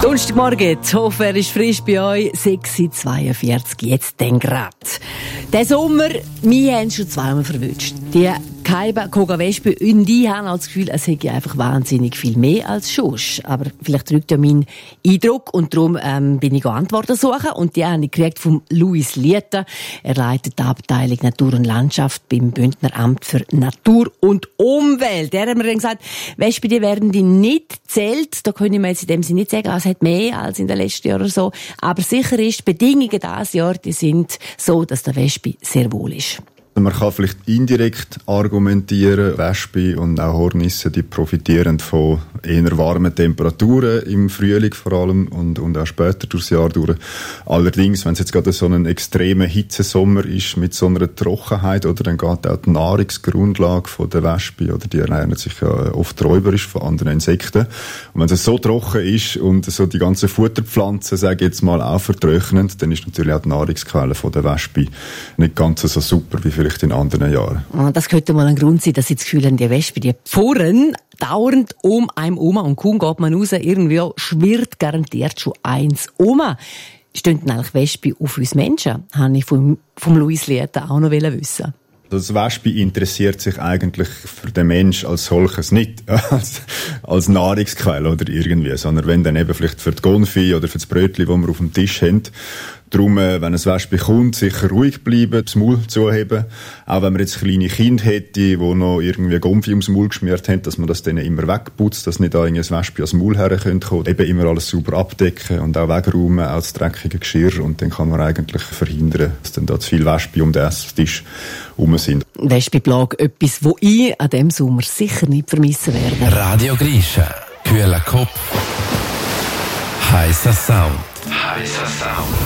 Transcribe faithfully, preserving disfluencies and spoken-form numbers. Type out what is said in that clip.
Donnerstagmorgen, die Hofer ist frisch bei euch, sechs Uhr zweiundvierzig, jetzt denn grad. Der Sommer, wir haben schon zweimal verwünscht. Die Kaiba, Koga-Wespe und ich haben das Gefühl, es hätte einfach wahnsinnig viel mehr als Schuss. Aber vielleicht drückt ja mein Eindruck und darum ähm, bin ich Antworten suchen und die habe ich gekriegt von Luis Lieta. Er leitet die Abteilung Natur und Landschaft beim Bündner Amt für Natur und Umwelt. Der hat mir dann gesagt, Wespen, die werden die nicht zählt. Da können wir jetzt in dem Sinne nicht sagen, es hat mehr als in den letzten Jahren oder so. Aber sicher ist, die Bedingungen dieses Jahr, die sind so, dass der Wespe sehr wohl ist. Man kann vielleicht indirekt argumentieren, Wespen und auch Hornissen, die profitieren von eher warmen Temperaturen im Frühling vor allem und, und auch später durchs Jahr durch. Allerdings, wenn es jetzt gerade so ein extremer Hitzesommer ist mit so einer Trockenheit, oder, dann geht auch die Nahrungsgrundlage von der Wespe, oder die ernähren sich ja oft räuberisch von anderen Insekten. Und wenn es so trocken ist und so die ganzen Futterpflanzen, sage ich jetzt mal, auch vertrocknen, dann ist natürlich auch die Nahrungsquelle von der Wespe nicht ganz so super wie vielleicht in anderen Jahren. Das könnte mal ein Grund sein, dass sie das Gefühl haben, die Wespen, die pfurren dauernd um einem um und kaum geht man raus, irgendwie schwirrt garantiert schon eins um. Stehen denn eigentlich Wespen auf uns Menschen? Habe ich vom, vom Luis Lieta auch noch wissen. Das Wespe interessiert sich eigentlich für den Mensch als solches nicht als, als Nahrungsquelle oder irgendwie, sondern wenn dann eben vielleicht für die Gonfi oder für das Brötchen, das wir auf dem Tisch haben. Darum, wenn ein Wespe kommt, sicher ruhig bleiben, das Maul zuheben. Auch wenn man jetzt kleine Kinder hätte, die noch irgendwie Gonfi ums Maul geschmiert haben, dass man das denen immer wegputzt, dass nicht da ein Wespe ans Maul herkommen könnte. Eben immer alles sauber abdecken und auch wegräumen, auch das dreckige Geschirr. Und dann kann man eigentlich verhindern, dass dann da zu viele Wespen um den Esstisch herum sind. Wespenplage, etwas, das ich an diesem Sommer sicher nicht vermissen werde. Radio Grisha, kühler Kopf, heißer Sound. Heißer Sound.